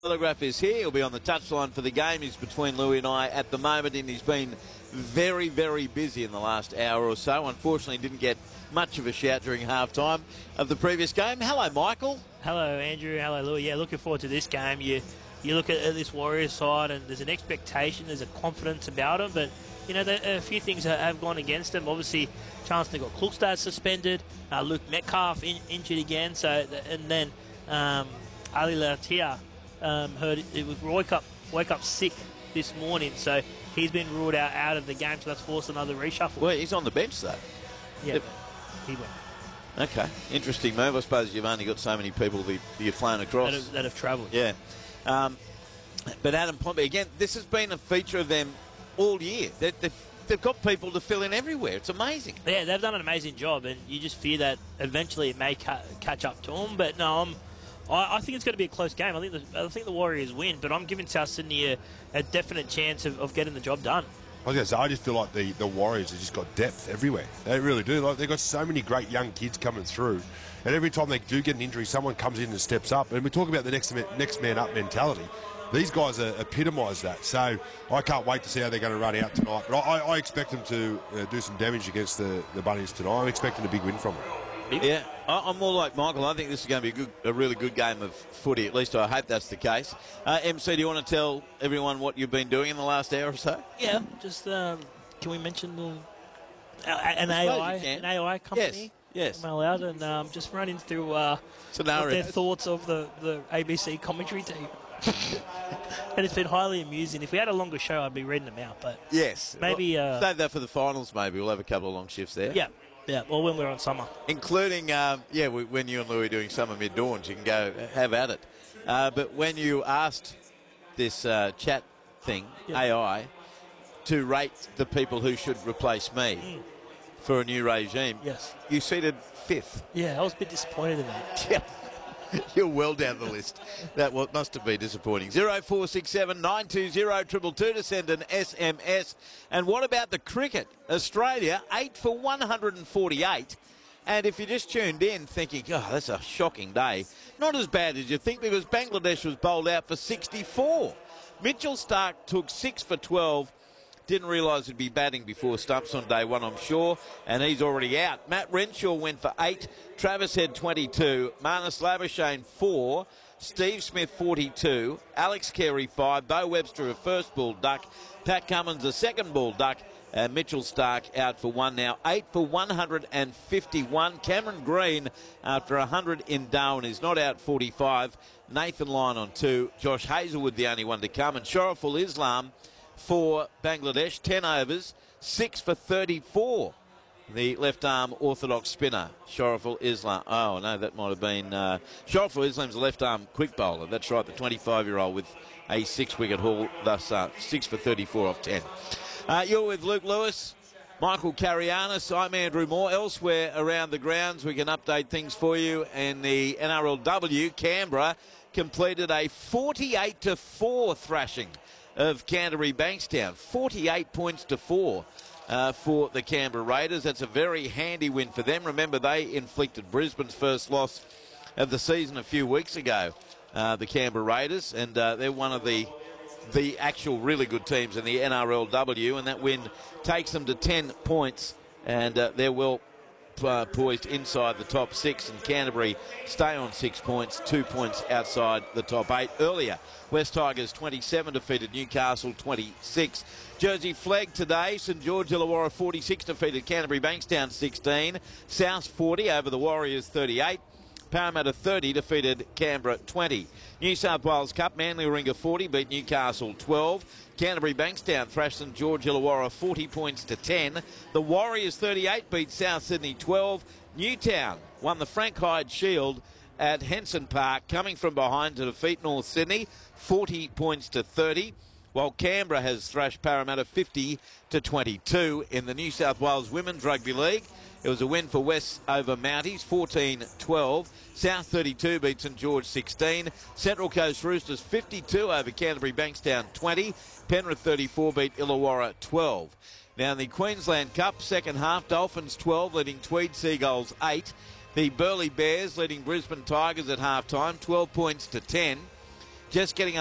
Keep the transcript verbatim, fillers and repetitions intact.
Telegraph is here. He'll be on the touchline for the game. He's between Louis and I at the moment, and he's been very, very busy in the last hour or so. Unfortunately, didn't get much of a shout during half-time of the previous game. Hello, Michael. Hello, Andrew. Hello, Louis. Yeah, looking forward to this game. You you look at, at this Warriors side, and there's an expectation, there's a confidence about them, but, you know, there, a few things have, have gone against them. Obviously, Chancellor got Klukstad suspended, uh, Luke Metcalf in, injured again, so and then um, Ali Latia um, heard it, it was wake up wake up sick this morning, so he's been ruled out out of the game, so that's forced another reshuffle. Well, he's on the bench though. Yeah, yep. He went. Okay, interesting move. I suppose you've only got so many people that you've flown across that have, that have travelled. Yeah, um, but Adam Pompey again. This has been a feature of them all year. They, they've, they've got people to fill in everywhere. It's amazing. Yeah, they've done an amazing job, and you just fear that eventually it may ca- catch up to them. But no, I'm. I, I think it's going to be a close game. I think the, I think the Warriors win, but I'm giving South Sydney a, a definite chance of, of getting the job done. I was going to say, I just feel like the, the Warriors have just got depth everywhere. They really do. Like, they've got so many great young kids coming through. And every time they do get an injury, someone comes in and steps up. And we talk about the next man, next man up mentality. These guys are, epitomise that. So I can't wait to see how they're going to run out tonight. But I, I expect them to uh, do some damage against the, the Bunnies tonight. I'm expecting a big win from them. Yeah, I'm more like Michael. I think this is going to be a, good, a really good game of footy. At least I hope that's the case. Uh, M C, do you want to tell everyone what you've been doing in the last hour or so? Yeah, just um, can we mention the uh, an A I an A I company? Yes, yes. Am I allowed? And um, just running through uh, their thoughts of the, the A B C commentary team. And it's been highly amusing. If we had a longer show, I'd be reading them out. But yes, maybe uh, save that for the finals. Maybe we'll have a couple of long shifts there. Yeah. Yeah, or when we're on summer. Including, um, yeah, we, when you and Louis are doing summer mid-dawns, you can go have at it. Uh, but when you asked this uh, chat thing, yeah. A I, to rate the people who should replace me mm. for a new regime, yes, you seated fifth. Yeah, I was a bit disappointed in that. Yeah. You're well down the list. That must have been disappointing. zero four six seven nine two zero two two two to send an S M S. And what about the cricket? Australia, eight for one hundred forty-eight. And if you just tuned in thinking, oh, that's a shocking day, not as bad as you think, because Bangladesh was bowled out for sixty-four. Mitchell Starc took six for twelve. Didn't realise he'd be batting before stumps on day one, I'm sure, and he's already out. Matt Renshaw went for eight, Travis Head twenty-two, Marnus Labuschagne four, Steve Smith forty-two, Alex Carey five, Bo Webster a first ball duck, Pat Cummins a second ball duck, and Mitchell Starc out for one now. eight for one hundred fifty-one. Cameron Green, after one hundred in Darwin, is not out forty-five. Nathan Lyon on two. Josh Hazlewood the only one to come, and Shariful Islam for Bangladesh, ten overs, six for thirty-four. The left-arm orthodox spinner, Shariful Islam. Oh, no, that might have been... Uh, Shariful Islam's a left-arm quick bowler. That's right, the twenty-five-year-old with a six-wicket haul, thus uh, six for thirty-four off ten. Uh, you're with Luke Lewis, Michael Carianis. I'm Andrew Moore. Elsewhere around the grounds, we can update things for you. And the N R L W, Canberra, completed a forty-eight to four thrashing of Canterbury Bankstown. forty-eight points to four uh, for the Canberra Raiders. That's a very handy win for them. Remember, they inflicted Brisbane's first loss of the season a few weeks ago, uh, the Canberra Raiders, and uh, they're one of the the actual really good teams in the N R L W, and that win takes them to ten points, and uh, they're well Uh, poised inside the top six, and Canterbury stay on six points, two points outside the top eight. Earlier, West Tigers twenty-seven defeated Newcastle twenty-six. Jersey Flegg today, St George Illawarra forty-six defeated Canterbury Bankstown sixteen. South forty over the Warriors thirty-eight. Parramatta thirty defeated Canberra twenty. New South Wales Cup, Manly Warringah forty beat Newcastle twelve. Canterbury Bankstown thrashed St George Illawarra forty points to ten. The Warriors thirty-eight beat South Sydney twelve. Newtown won the Frank Hyde Shield at Henson Park, coming from behind to defeat North Sydney forty points to thirty. While Canberra has thrashed Parramatta fifty to twenty-two. In the New South Wales Women's Rugby League, it was a win for West over Mounties, fourteen twelve. South thirty-two beat St George sixteen. Central Coast Roosters fifty-two over Canterbury Bankstown twenty. Penrith thirty-four beat Illawarra twelve. Now in the Queensland Cup, second half, Dolphins twelve leading Tweed Seagulls eight. The Burleigh Bears leading Brisbane Tigers at half time, twelve points to ten. just getting